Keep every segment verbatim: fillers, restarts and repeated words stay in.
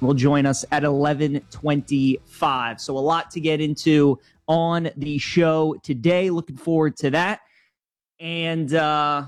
will join us at eleven twenty-five. So a lot to get into on the show today. Looking forward to that. And uh,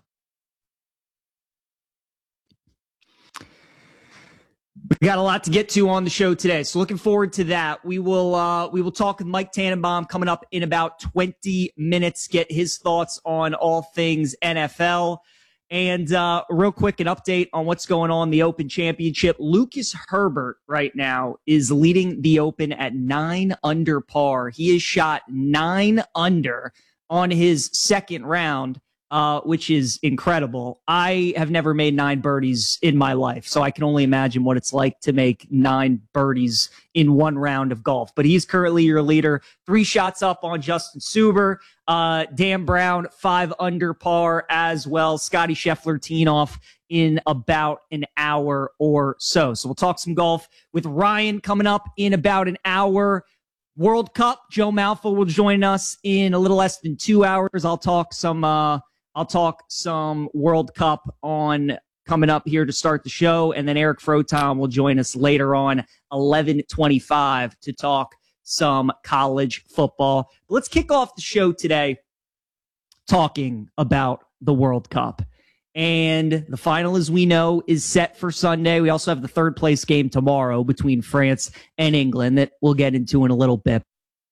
we got a lot to get to on the show today. So looking forward to that. We will uh, we will talk with Mike Tannenbaum coming up in about twenty minutes, get his thoughts on all things N F L. And uh, real quick, an update on what's going on in the Open Championship. Lucas Herbert right now is leading the Open at nine under par. He has shot nine under on his second round, uh, which is incredible. I have never made nine birdies in my life, so I can only imagine what it's like to make nine birdies in one round of golf. But he's currently your leader, three shots up on Justin Suber. Uh, Dan Brown, five under par as well. Scotty Scheffler teeing off in about an hour or so. So we'll talk some golf with Ryan coming up in about an hour. World Cup, Joe Malfa will join us in a little less than two hours. I'll talk some, uh, I'll talk some World Cup on coming up here to start the show. And then Eric Froton will join us later on, eleven twenty-five, to talk some college football. But let's kick off the show today talking about the World Cup. And the final, as we know, is set for Sunday. We also have the third place game tomorrow between France and England that we'll get into in a little bit.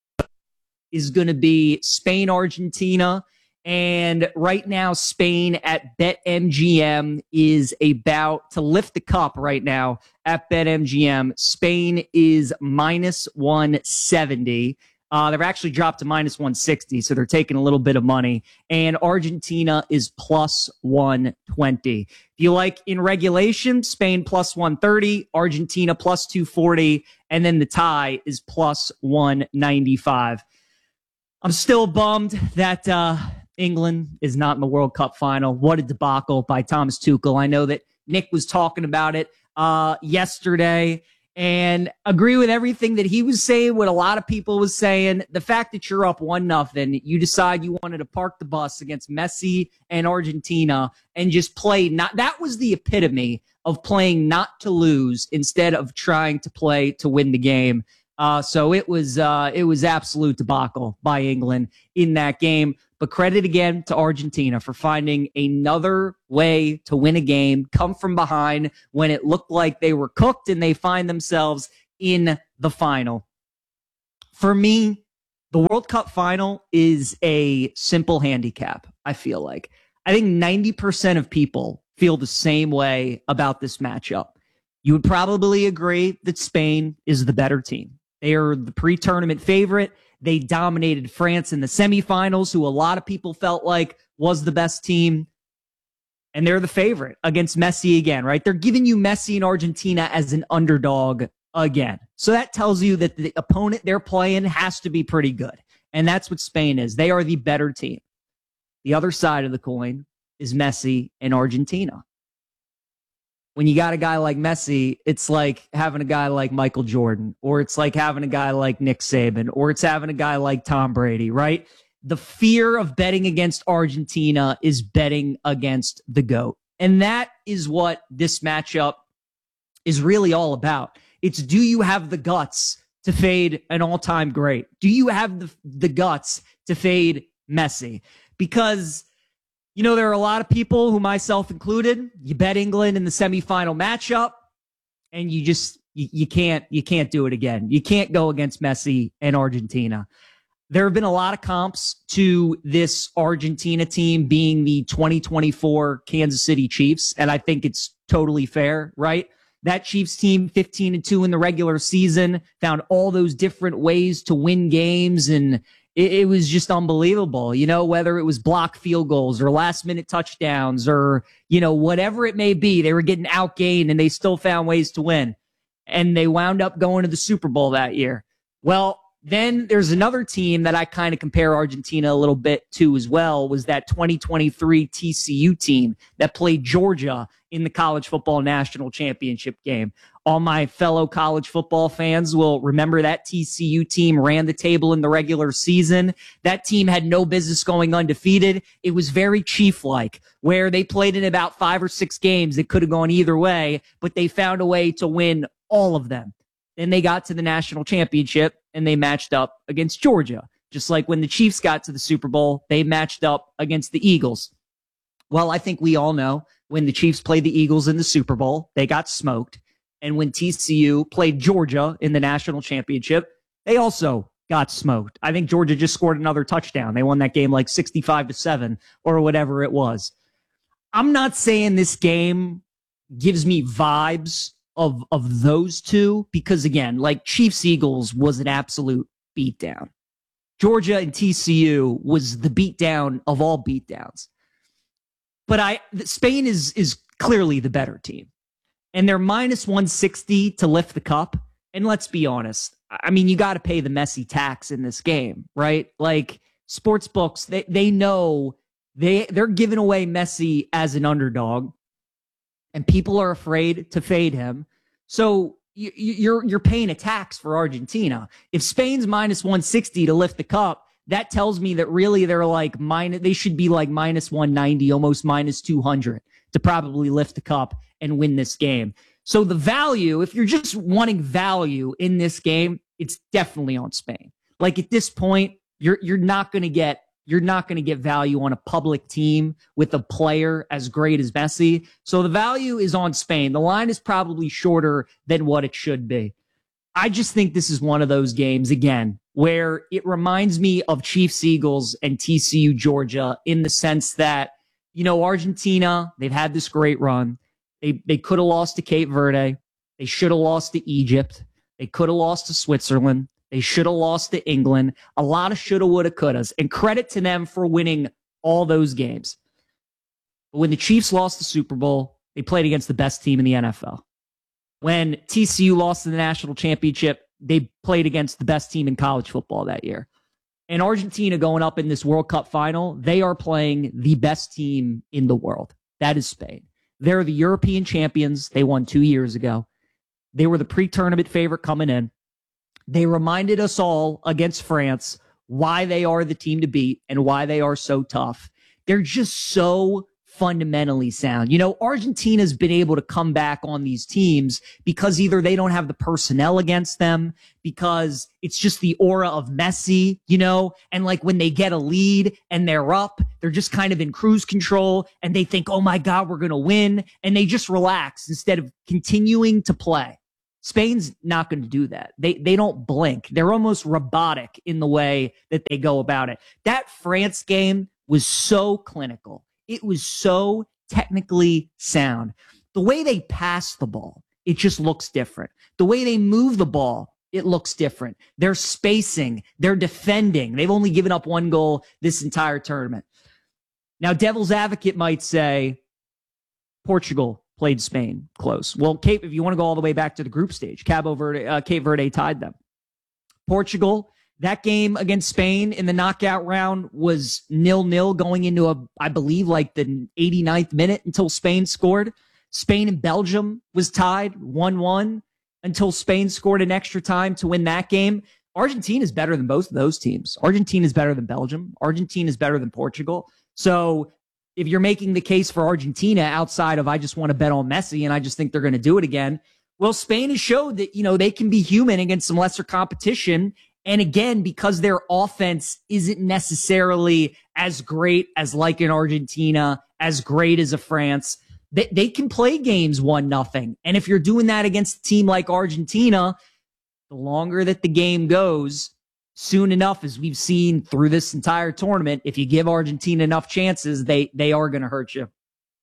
Is going to be Spain, Argentina. And right now, Spain at BetMGM is about to lift the cup right now at BetMGM. Spain is minus one seventy. Uh, they've actually dropped to minus one sixty, so they're taking a little bit of money. And Argentina is plus one twenty. If you like in regulation, Spain plus one thirty, Argentina plus two forty, and then the tie is plus one ninety-five. I'm still bummed that uh, England is not in the World Cup final. What a debacle by Thomas Tuchel. I know that Nick was talking about it uh, yesterday, and agree with everything that he was saying, what a lot of people was saying. The fact that you're up one nothing, you decide you wanted to park the bus against Messi and Argentina and just play not. That was the epitome of playing not to lose instead of trying to play to win the game. Uh, so it was uh, it was absolute debacle by England in that game. But credit again to Argentina for finding another way to win a game, come from behind when it looked like they were cooked, and they find themselves in the final. For me, the World Cup final is a simple handicap, I feel like. I think ninety percent of people feel the same way about this matchup. You would probably agree that Spain is the better team. They are the pre-tournament favorite. They dominated France in the semifinals, who a lot of people felt like was the best team. And they're the favorite against Messi again, right? They're giving you Messi and Argentina as an underdog again. So that tells you that the opponent they're playing has to be pretty good. And that's what Spain is. They are the better team. The other side of the coin is Messi and Argentina. When you got a guy like Messi, it's like having a guy like Michael Jordan, or it's like having a guy like Nick Saban, or it's having a guy like Tom Brady, right? The fear of betting against Argentina is betting against the GOAT. And that is what this matchup is really all about. It's, do you have the guts to fade an all-time great? Do you have the, the guts to fade Messi? Because, you know, there are a lot of people, who myself included, you bet England in the semifinal matchup, and you just, you, you can't, you can't do it again. You can't go against Messi and Argentina. There have been a lot of comps to this Argentina team being the twenty twenty-four Kansas City Chiefs, and I think it's totally fair, right? That Chiefs team, fifteen and two in the regular season, found all those different ways to win games, and It, it was just unbelievable, you know, whether it was block field goals or last minute touchdowns or, you know, whatever it may be, they were getting outgained and they still found ways to win. And they wound up going to the Super Bowl that year. Well, then there's another team that I kind of compare Argentina a little bit to as well, was that twenty twenty-three T C U team that played Georgia in the college football national championship game. All my fellow college football fans will remember that T C U team ran the table in the regular season. That team had no business going undefeated. It was very Chief-like, where they played in about five or six games that could have gone either way, but they found a way to win all of them. Then they got to the national championship and they matched up against Georgia. Just like when the Chiefs got to the Super Bowl, they matched up against the Eagles. Well, I think we all know when the Chiefs played the Eagles in the Super Bowl, they got smoked. And when T C U played Georgia in the national championship, they also got smoked. I think Georgia just scored another touchdown. They won that game like sixty-five to seven or whatever it was. I'm not saying this game gives me vibes of, of those two because, again, like Chiefs Eagles was an absolute beatdown. Georgia and T C U was the beatdown of all beatdowns. But I Spain is is clearly the better team. And they're minus one sixty to lift the cup. And let's be honest. I mean, you got to pay the Messi tax in this game, right? Like sports books, they, they know they, they're giving away Messi as an underdog. And people are afraid to fade him. So you, you're you're paying a tax for Argentina. If Spain's minus one sixty to lift the cup, that tells me that really they're like minus, they should be like minus one ninety, almost minus two hundred to probably lift the cup and win this game. So the value, if you're just wanting value in this game, it's definitely on Spain. Like at this point, you're you're not going to get you're not going to get value on a public team with a player as great as Messi. So the value is on Spain. The line is probably shorter than what it should be. I just think this is one of those games, again, where it reminds me of Chiefs Eagles and T C U Georgia in the sense that, you know, Argentina, they've had this great run. They they could have lost to Cape Verde. They should have lost to Egypt. They could have lost to Switzerland. They should have lost to England. A lot of shoulda, woulda, couldas. And credit to them for winning all those games. But when the Chiefs lost the Super Bowl, they played against the best team in the N F L. When T C U lost in the national championship, they played against the best team in college football that year. And Argentina going up in this World Cup final, they are playing the best team in the world. That is Spain. They're the European champions. They won two years ago. They were the pre-tournament favorite coming in. They reminded us all against France why they are the team to beat and why they are so tough. They're just so fundamentally sound. You know, Argentina's been able to come back on these teams because either they don't have the personnel against them, because it's just the aura of Messi, you know, and like when they get a lead and they're up, they're just kind of in cruise control and they think, oh my God, we're going to win. And they just relax instead of continuing to play. Spain's not going to do that. They they don't blink. They're almost robotic in the way that they go about it. That France game was so clinical. It was so technically sound. The way they pass the ball, it just looks different. The way they move the ball, it looks different. They're spacing. They're defending. They've only given up one goal this entire tournament. Now, devil's advocate might say Portugal played Spain close. Well, Cape, if you want to go all the way back to the group stage, Cabo Verde, uh, Cape Verde tied them. Portugal, that game against Spain in the knockout round was nil-nil going into a, I believe, like the eighty-ninth minute until Spain scored. Spain and Belgium was tied one one until Spain scored an extra time to win that game. Argentina is better than both of those teams. Argentina is better than Belgium. Argentina is better than Portugal. So if you're making the case for Argentina outside of I just want to bet on Messi and I just think they're going to do it again, well, Spain has showed that, you know, they can be human against some lesser competition. And again, because their offense isn't necessarily as great as like in Argentina, as great as a France, they, they can play games one nothing. And if you're doing that against a team like Argentina, the longer that the game goes, soon enough, as we've seen through this entire tournament, if you give Argentina enough chances, they they are going to hurt you.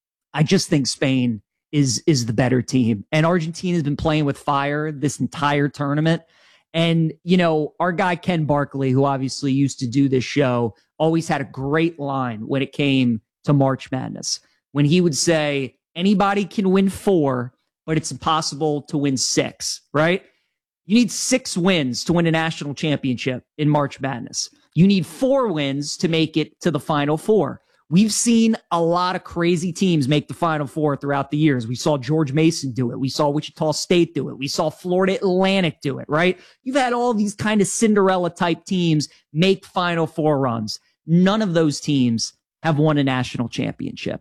I just think Spain is is the better team. And Argentina's been playing with fire this entire tournament. And, you know, our guy Ken Barkley, who obviously used to do this show, always had a great line when it came to March Madness. When he would say, anybody can win four, but it's impossible to win six, right? You need six wins to win a national championship in March Madness. You need four wins to make it to the Final Four. We've seen a lot of crazy teams make the Final Four throughout the years. We saw George Mason do it. We saw Wichita State do it. We saw Florida Atlantic do it, right? You've had all these kind of Cinderella type teams make Final Four runs. None of those teams have won a national championship.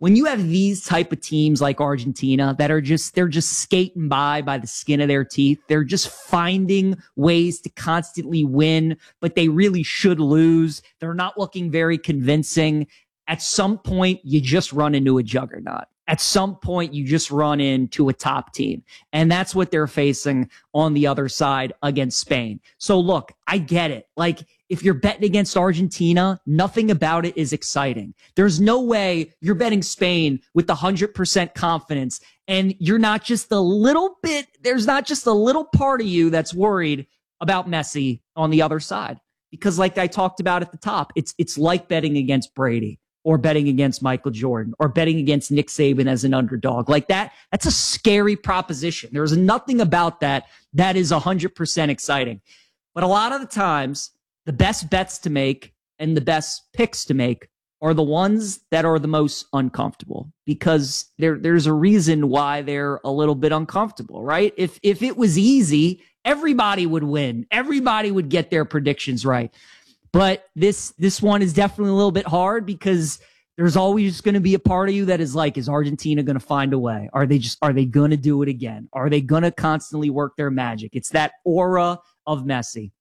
when you have these type of teams like Argentina that are just, they're just skating by by the skin of their teeth. They're just finding ways to constantly win, but they really should lose. They're not looking very convincing. At some point, you just run into a juggernaut. At some point, you just run into a top team. And that's what they're facing on the other side against Spain. So look, I get it. Like, if you're betting against Argentina, nothing about it is exciting. There's no way you're betting Spain with one hundred percent confidence. And you're not just a little bit, there's not just a little part of you that's worried about Messi on the other side. Because like I talked about at the top, it's it's like betting against Brady, or betting against Michael Jordan, or betting against Nick Saban as an underdog. Like that, that's a scary proposition. There's nothing about that that is one hundred percent exciting. But a lot of the times, the best bets to make and the best picks to make are the ones that are the most uncomfortable, because there, there's a reason why they're a little bit uncomfortable, right? If, if it was easy, everybody would win. Everybody would get their predictions right. But this this one is definitely a little bit hard, because there's always going to be a part of you that is like, is Argentina going to find a way? Are they just are they going to do it again? Are they going to constantly work their magic? It's that aura of Messi.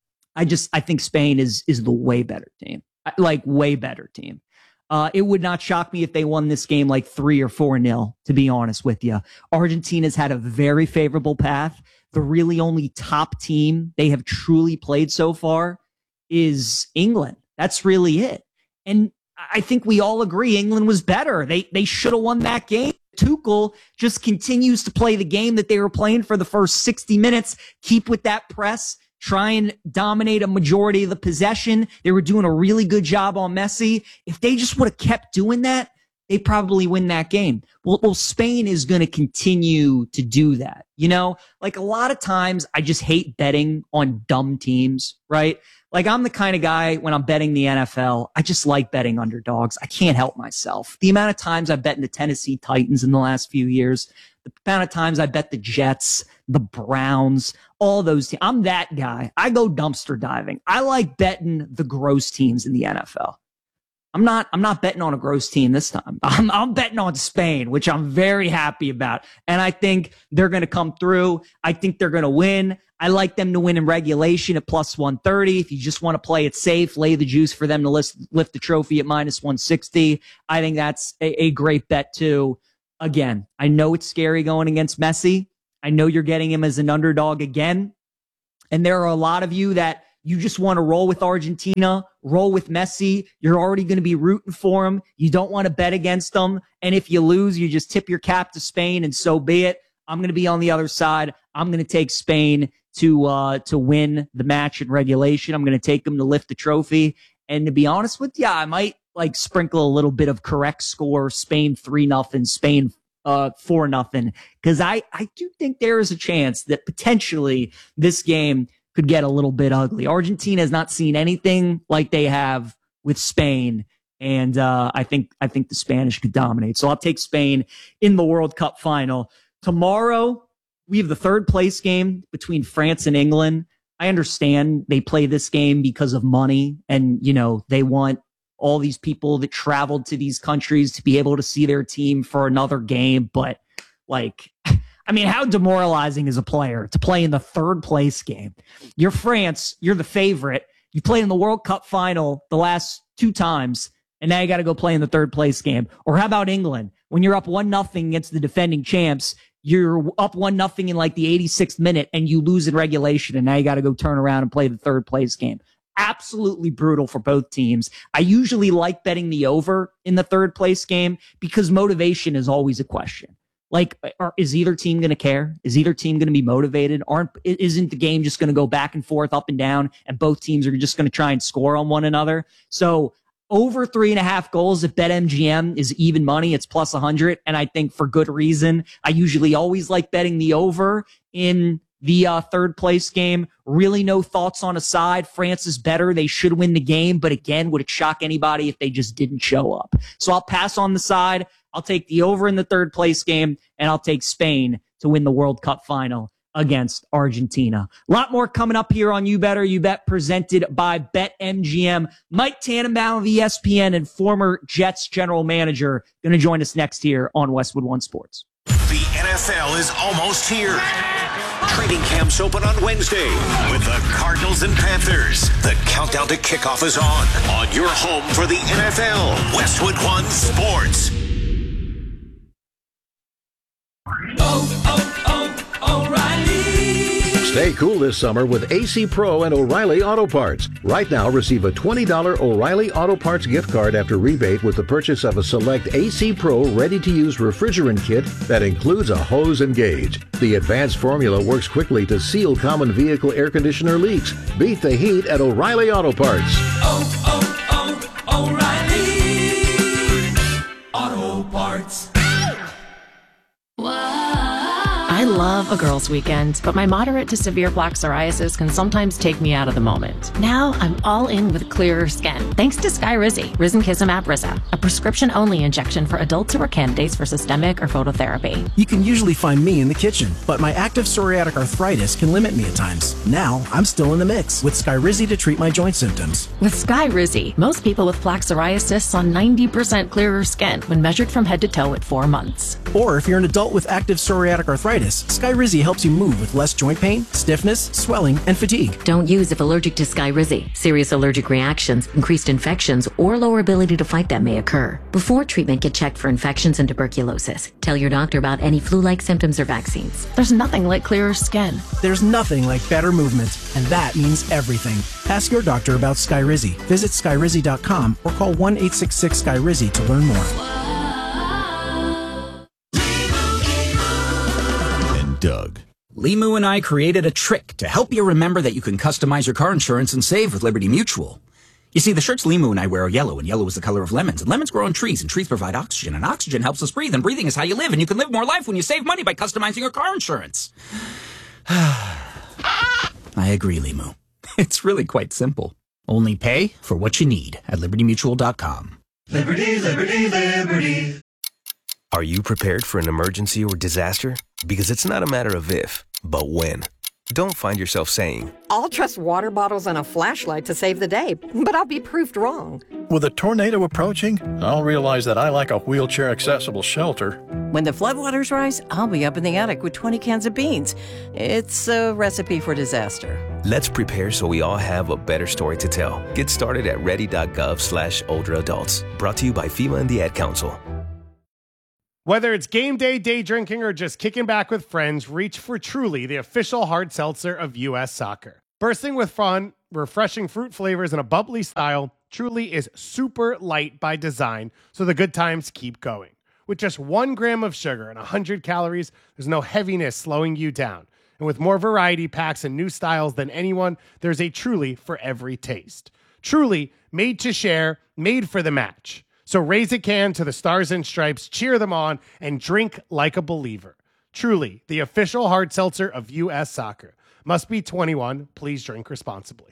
I just I think Spain is is the way better team, like way better team. Uh, it would not shock me if they won this game like three or four nil, to be honest with you. Argentina's had a very favorable path. The really only top team they have truly played so far is England. That's really it. And I think we all agree England was better. They they should have won that game. Tuchel just continues to play the game that they were playing for the first sixty minutes. Keep with that press. Try and dominate a majority of the possession. They were doing a really good job on Messi. If they just would have kept doing that, they probably win that game. Well, well, Spain is going to continue to do that. You know, like a lot of times I just hate betting on dumb teams, right? Like I'm the kind of guy when I'm betting the N F L, I just like betting underdogs. I can't help myself. The amount of times I've bet in the Tennessee Titans in the last few years, the amount of times I bet the Jets, the Browns, all those teams. I'm that guy. I go dumpster diving. I like betting the gross teams in the N F L. I'm not, I'm not betting on a gross team this time. I'm, I'm betting on Spain, which I'm very happy about. And I think they're going to come through. I think they're going to win. I like them to win in regulation at plus one thirty. If you just want to play it safe, lay the juice for them to lift, lift the trophy at minus one sixty. I think that's a, a great bet too. Again, I know it's scary going against Messi. I know you're getting him as an underdog again. And there are a lot of you that you just want to roll with Argentina, roll with Messi. You're already going to be rooting for him. You don't want to bet against them. And if you lose, you just tip your cap to Spain, and so be it. I'm going to be on the other side. I'm going to take Spain to uh, to win the match in regulation. I'm going to take them to lift the trophy. And to be honest with you, I might like sprinkle a little bit of correct score, Spain three nothing, Spain uh, four nothing, because I, I do think there is a chance that potentially this game could get a little bit ugly. Argentina has not seen anything like they have with Spain, and uh, I think I think the Spanish could dominate. So I'll take Spain in the World Cup final. Tomorrow, we have the third place game between France and England. I understand they play this game because of money, and you know they want all these people that traveled to these countries to be able to see their team for another game. But like, I mean, how demoralizing is a player to play in the third place game? You're France, you're the favorite. You played in the World Cup final the last two times, and now you got to go play in the third place game. Or how about England? When you're up one nothing against the defending champs, you're up one nothing in like the eighty-sixth minute and you lose in regulation, and now you got to go turn around and play the third place game. Absolutely brutal for both teams. I usually like betting the over in the third place game because motivation is always a question. Like, are, is either team going to care? Is either team going to be motivated? Aren't, isn't the game just going to go back and forth, up and down, and both teams are just going to try and score on one another? So over three and a half goals at BetMGM is even money. It's plus one hundred, and I think for good reason. I usually always like betting the over in the uh, third place game. Really no thoughts on a side. France is better. They should win the game, but again, would it shock anybody if they just didn't show up? So I'll pass on the side. I'll take the over in the third place game, and I'll take Spain to win the World Cup final against Argentina. A lot more coming up here on You Better You Bet, presented by BetMGM. Mike Tannenbaum of E S P N and former Jets general manager going to join us next here on Westwood One Sports. The N F L is almost here. Training camps open on Wednesday with the Cardinals and Panthers. The countdown to kickoff is on. On your home for the N F L, Westwood One Sports. Oh, oh, oh, O'Reilly. Stay cool this summer with A C Pro and O'Reilly Auto Parts. Right now, receive a twenty dollars O'Reilly Auto Parts gift card after rebate with the purchase of a select A C Pro ready-to-use refrigerant kit that includes a hose and gauge. The advanced formula works quickly to seal common vehicle air conditioner leaks. Beat the heat at O'Reilly Auto Parts. Oh, oh, oh, O'Reilly Auto Parts. I love a girls' weekend, but my moderate to severe plaque psoriasis can sometimes take me out of the moment. Now I'm all in with clearer skin, thanks to Skyrizi, risankizumab Riza, a prescription-only injection for adults who are candidates for systemic or phototherapy. You can usually find me in the kitchen, but my active psoriatic arthritis can limit me at times. Now I'm still in the mix with Skyrizi to treat my joint symptoms. With Skyrizi, most people with plaque psoriasis saw ninety percent clearer skin when measured from head to toe at four months. Or if you're an adult with active psoriatic arthritis, Skyrizi helps you move with less joint pain, stiffness, swelling, and fatigue. Don't use if allergic to Skyrizi. Serious allergic reactions, increased infections, or lower ability to fight them may occur. Before treatment, get checked for infections and tuberculosis. Tell your doctor about any flu-like symptoms or vaccines. There's nothing like clearer skin. There's nothing like better movement, and that means everything. Ask your doctor about Skyrizi. Visit Skyrizi dot com or call one eight six six Sky Rizi to learn more. Doug. Limu and I created a trick to help you remember that you can customize your car insurance and save with Liberty Mutual. You see, the shirts Limu and I wear are yellow, and yellow is the color of lemons, and lemons grow on trees, and trees provide oxygen, and oxygen helps us breathe, and breathing is how you live, and you can live more life when you save money by customizing your car insurance. I agree, Limu. It's really quite simple. Only pay for what you need at liberty mutual dot com. Liberty, liberty, liberty. Are you prepared for an emergency or disaster? Because it's not a matter of if, but when. Don't find yourself saying, I'll trust water bottles and a flashlight to save the day, but I'll be proved wrong. With a tornado approaching, I'll realize that I like a wheelchair-accessible shelter. When the floodwaters rise, I'll be up in the attic with twenty cans of beans. It's a recipe for disaster. Let's prepare so we all have a better story to tell. Get started at ready.gov slash older adults. Brought to you by FEMA and the Ad Council. Whether it's game day, day drinking, or just kicking back with friends, reach for Truly, the official hard seltzer of U S Soccer. Bursting with fun, refreshing fruit flavors, and a bubbly style, Truly is super light by design, so the good times keep going. With just one gram of sugar and one hundred calories, there's no heaviness slowing you down. And with more variety packs and new styles than anyone, there's a Truly for every taste. Truly, made to share, made for the match. So raise a can to the Stars and Stripes, cheer them on, and drink like a believer. Truly, the official hard seltzer of U S Soccer. Must be twenty-one. Please drink responsibly.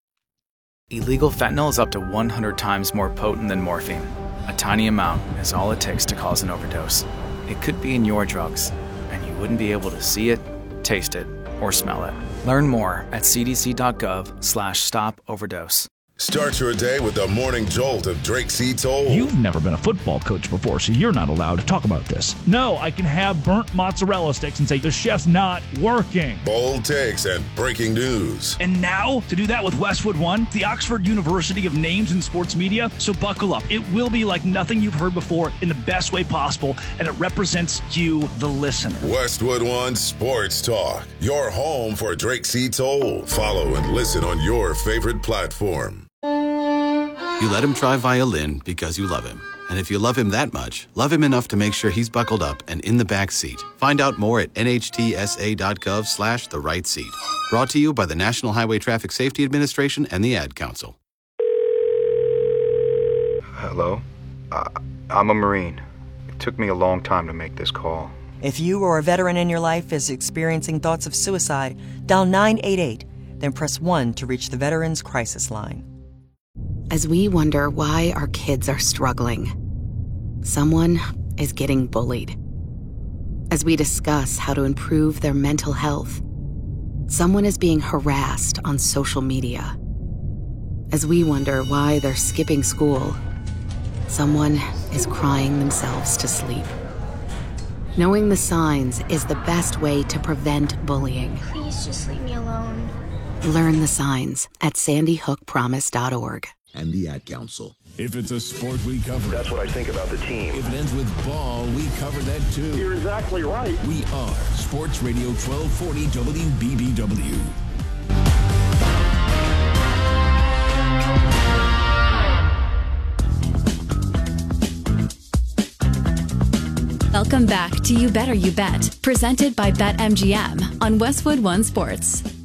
Illegal fentanyl is up to one hundred times more potent than morphine. A tiny amount is all it takes to cause an overdose. It could be in your drugs, and you wouldn't be able to see it, taste it, or smell it. Learn more at cdc.gov slash stop overdose. Start your day with the morning jolt of Drake C. Toll. You've never been a football coach before, so you're not allowed to talk about this. No, I can have burnt mozzarella sticks and say the chef's not working. Bold takes and breaking news. And now, to do that with Westwood One, the Oxford University of names in sports media. So buckle up. It will be like nothing you've heard before in the best way possible, and it represents you, the listener. Westwood One Sports Talk, your home for Drake C. Toll. Follow and listen on your favorite platform. You let him try violin because you love him. And if you love him that much, love him enough to make sure he's buckled up and in the back seat. Find out more at nhtsa.gov slash the right seat. Brought to you by the National Highway Traffic Safety Administration and the Ad Council. Hello? Uh, I'm a Marine. It took me a long time to make this call. If you or a veteran in your life is experiencing thoughts of suicide, dial nine eight eight, then press one to reach the Veterans Crisis Line. As we wonder why our kids are struggling, someone is getting bullied. As we discuss how to improve their mental health, someone is being harassed on social media. As we wonder why they're skipping school, someone is crying themselves to sleep. Knowing the signs is the best way to prevent bullying. Please just leave me alone. Learn the signs at sandy hook promise dot org. And the Ad Council. If it's a sport, we cover it. That's what I think about the team. If it ends with ball, we cover that too. You're exactly right. We are Sports Radio twelve forty W B B W. Welcome back to You Better You Bet, presented by BetMGM on Westwood One Sports.